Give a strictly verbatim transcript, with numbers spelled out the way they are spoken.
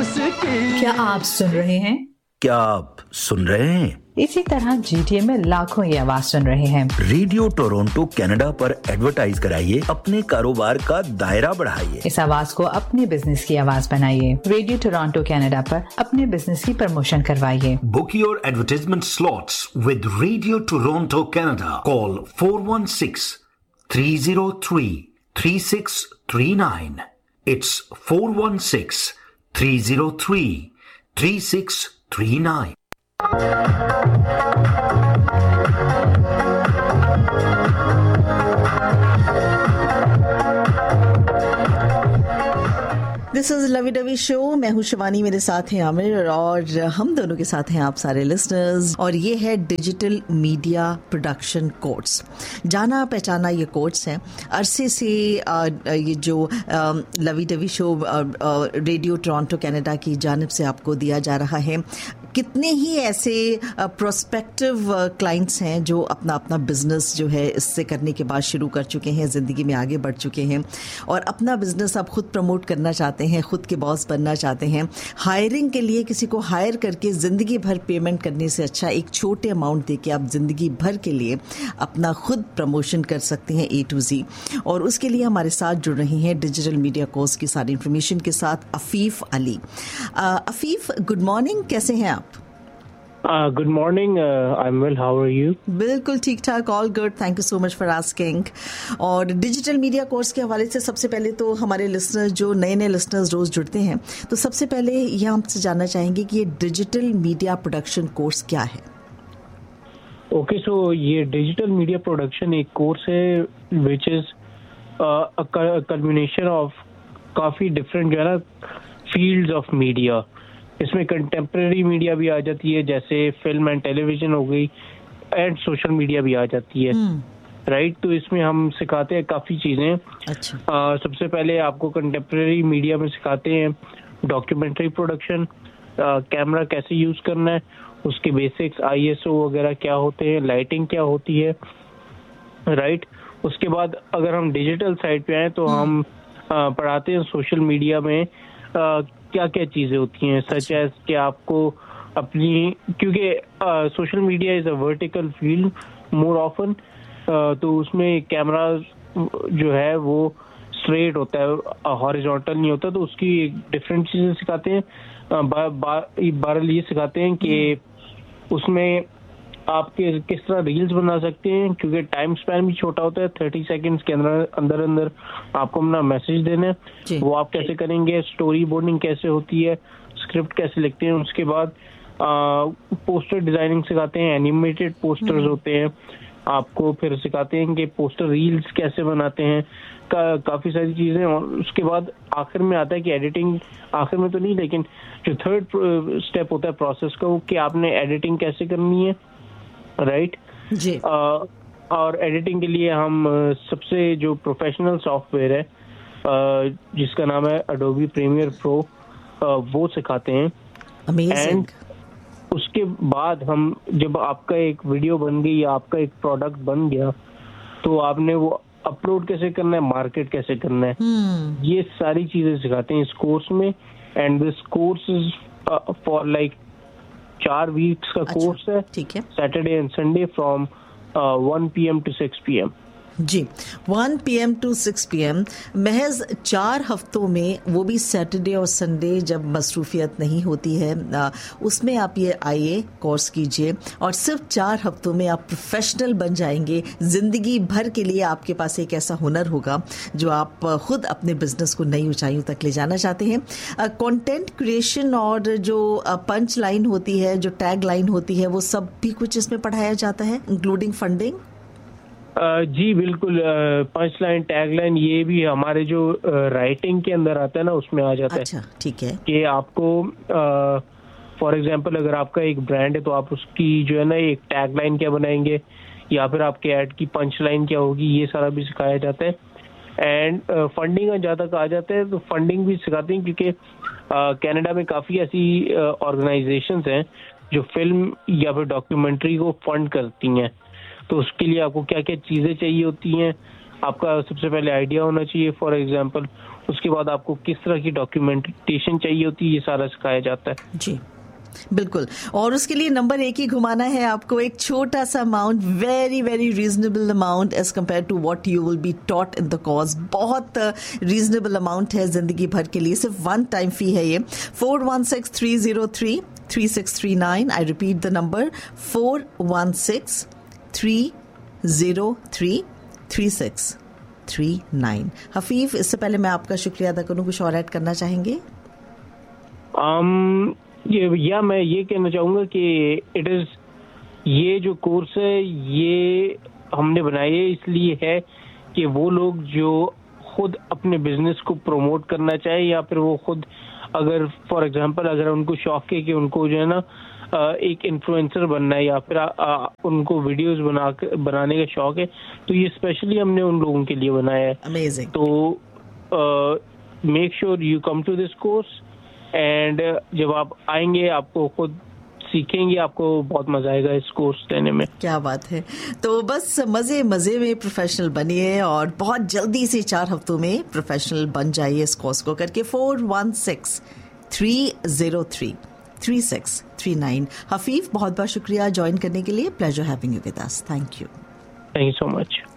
उसकी। क्या आप सुन रहे हैं? क्या आप सुन रहे हैं? इसी तरह जीटीए में लाखों ये आवाज सुन रहे हैं। रेडियो टोरंटो कनाडा पर एडवर्टाइज कराइए, अपने कारोबार का दायरा बढ़ाइए। इस आवाज को अपने बिजनेस की आवाज बनाइए। रेडियो टोरंटो कनाडा पर अपने बिजनेस की प्रमोशन करवाइए। Book your advertisement slots with Radio Toronto Canada. Call four one six, three zero three, three six three nine. It's four one six, three zero three, three six three nine. This is lovey dovey show. मैं हूँ शिवानी, मेरे साथ हैं आमिर और हम दोनों के साथ हैं आप सारे लिसनर्स। और ये है डिजिटल मीडिया प्रोडक्शन कोर्स। जाना पहचाना ये कोर्स है। अरसे से आ, ये जो आ, लवी डवी शो आ, आ, रेडियो टोरंटो कनाडा की जानिब से आपको दिया जा रहा है। कितने ही ऐसे प्रोस्पेक्टिव क्लाइंट्स हैं जो अपना अपना बिजनेस जो है इससे करने के बाद शुरू कर चुके हैं, ज़िंदगी में आगे बढ़ चुके हैं और अपना बिजनेस अब खुद प्रमोट करना चाहते हैं, खुद के बॉस बनना चाहते हैं। हायरिंग के लिए किसी को हायर करके ज़िंदगी भर पेमेंट करने से अच्छा एक छोटे अमाउंट दे के आप ज़िंदगी भर के लिए अपना खुद प्रमोशन कर सकते हैं ए टू जी। और उसके लिए हमारे साथ जुड़ रही हैं डिजिटल मीडिया कोर्स की सारी इन्फॉर्मेशन के साथ Afif Ali. Afif, good morning, कैसे हैं आप? Good morning, I am well, how are you? बिल्कुल ठीक ठाक, all good, thank you so much for asking. और डिजिटल मीडिया कोर्स के हवाले से सबसे पहले तो हमारे लिसनर्स, जो नए नए लिसनर्स रोज जुड़ते हैं, तो सबसे पहले ये हमसे जानना चाहेंगे कि ये डिजिटल मीडिया प्रोडक्शन कोर्स क्या है? ओके, सो ये डिजिटल मीडिया प्रोडक्शन एक कोर्स है which is a culmination of काफ़ी डिफरेंट जो है ना फील्ड्स ऑफ मीडिया। इसमें कंटेम्प्रेरी मीडिया भी आ जाती है, जैसे फिल्म एंड टेलीविजन हो गई, एंड सोशल मीडिया भी आ जाती है, राइट। तो इसमें हम सिखाते हैं काफ़ी चीज़ें। अच्छा। आ, सबसे पहले आपको कंटेम्प्रेरी मीडिया में सिखाते हैं डॉक्यूमेंट्री प्रोडक्शन, कैमरा कैसे यूज़ करना है, उसके बेसिक्स, आई एस ओ वगैरह क्या होते हैं, लाइटिंग क्या होती है, राइट। उसके बाद अगर हम डिजिटल साइड पे आए तो हम आ, पढ़ाते हैं सोशल मीडिया में आ, क्या क्या चीज़ें होती हैं, सच एज कि आपको अपनी, क्योंकि social media is a vertical field more often, तो उसमें कैमरा जो है वो स्ट्रेट होता है, हॉरिजॉन्टल नहीं होता, तो उसकी डिफरेंट चीज़ें सिखाते हैं। बहरहाल ये सिखाते हैं कि उसमें आप किस तरह रील्स बना सकते हैं, क्योंकि टाइम स्पैन भी छोटा होता है, थर्टी सेकेंड्स के अंदर अंदर अंदर आपको अपना मैसेज देना है, वो आप कैसे करेंगे, स्टोरी बोर्डिंग कैसे होती है, स्क्रिप्ट कैसे लिखते हैं। उसके बाद पोस्टर डिजाइनिंग सिखाते हैं, एनिमेटेड पोस्टर्स होते हैं आपको, फिर सिखाते हैं कि पोस्टर रील्स कैसे बनाते हैं, का, काफ़ी सारी चीज़ें। और उसके बाद आखिर में आता है कि एडिटिंग, आखिर में तो नहीं लेकिन जो थर्ड स्टेप होता है प्रोसेस का, वो कि आपने एडिटिंग कैसे करनी है, राइट जी। आ, और एडिटिंग के लिए हम सबसे जो प्रोफेशनल सॉफ्टवेयर है आ, जिसका नाम है अडोबी प्रीमियर प्रो, वो सिखाते हैं। एंड उसके बाद हम, जब आपका एक वीडियो बन गई या आपका एक प्रोडक्ट बन गया, तो आपने वो अपलोड कैसे करना है, मार्केट कैसे करना है, hmm. ये सारी चीजें सिखाते हैं इस कोर्स में। And this course is for like चार वीक्स का कोर्स है, ठीक है, Saturday and Sunday from one P M to six P M G. One P M to six P M महज चार हफ्तों में, वो भी सैटरडे और संडे जब मसरूफियत नहीं होती है, आ, उसमें आप ये आइए, कोर्स कीजिए और सिर्फ चार हफ्तों में आप प्रोफेशनल बन जाएंगे। ज़िंदगी भर के लिए आपके पास एक ऐसा हुनर होगा जो आप खुद अपने बिजनेस को नई ऊंचाइयों तक ले जाना चाहते हैं। कंटेंट क्रिएशन और जो पंच लाइन होती है, जो टैग लाइन होती है, वो सब भी कुछ इसमें पढ़ाया जाता है, इंक्लूडिंग फंडिंग। Uh, जी बिल्कुल, पंच लाइन, टैग लाइन, ये भी हमारे जो राइटिंग uh, के अंदर आता है ना, उसमें आ जाता अच्छा, है। ठीक है कि आपको फॉर uh, एग्जांपल अगर आपका एक ब्रांड है तो आप उसकी जो है ना एक टैग लाइन क्या बनाएंगे, या फिर आपके ऐड की पंच लाइन क्या होगी, ये सारा भी सिखाया जाता है। एंड फंडिंग uh, जहाँ तक आ जाता है तो फंडिंग भी सिखाते हैं, क्योंकि कनाडा uh, में काफ़ी ऐसी ऑर्गेनाइजेशंस uh, हैं जो फिल्म या फिर डॉक्यूमेंट्री को फंड करती हैं। तो उसके लिए आपको क्या क्या चीज़ें चाहिए होती हैं, आपका सबसे पहले आइडिया होना चाहिए फॉर एग्जांपल, उसके बाद आपको किस तरह की डॉक्यूमेंटेशन चाहिए होती है, ये सारा सिखाया जाता है जी बिल्कुल। और उसके लिए नंबर एक ही घुमाना है आपको, एक छोटा सा amount, very very reasonable amount as compare to what you will be taught in the course. बहुत रीजनेबल अमाउंट है जिंदगी भर के लिए, सिर्फ वन टाइम फी है ये। Four one six three zero three three six three nine. I repeat the number, four one six three zero three three six three nine. हफीफ, इससे पहले मैं आपका शुक्रिया अदा करूँ, कुछ और ऐड करना चाहेंगे? um, ये या मैं ये कहना चाहूँगा कि इट इज़, ये जो कोर्स है ये हमने बनाए इसलिए है कि वो लोग जो खुद अपने बिजनेस को प्रमोट करना चाहे, या फिर वो खुद अगर फॉर एग्जांपल अगर उनको शौक है कि उनको जो है ना एक इन्फ्लुएंसर बनना है, या फिर आ, आ, उनको वीडियोस बना बनाने का शौक है, तो ये स्पेशली हमने उन लोगों के लिए बनाया है। अमेजिंग। तो make sure you come to this course, and जब आप आएंगे आपको खुद सीखेंगे, आपको बहुत मजा आएगा इस कोर्स लेने में। क्या बात है। तो बस मजे मजे में प्रोफेशनल बनिए और बहुत जल्दी से चार हफ्तों में प्रोफेशनल बन जाइए इस कोर्स को करके। Four one six three zero three three six three nine. हफीफ, बहुत बहुत शुक्रिया ज्वाइन करने के लिए। Pleasure having you with us. Thank you. Thank you so much.